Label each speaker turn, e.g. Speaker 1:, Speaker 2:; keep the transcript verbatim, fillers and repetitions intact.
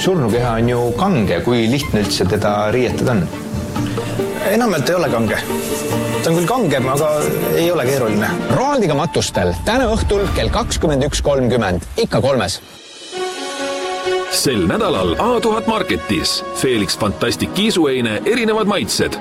Speaker 1: surnukeha on ju kange, kui lihtne üldse teda riietada on?
Speaker 2: Enamalt ei ole kange. Ta on küll kangem, aga ei ole keeruline.
Speaker 3: Roaldiga matustel täna õhtul kell kakskümmend üks kolmkümmend, ikka kolmes.
Speaker 4: Sel nädalal A tuhat Marketis Felix Fantastic kiisueine erinevad maitsed.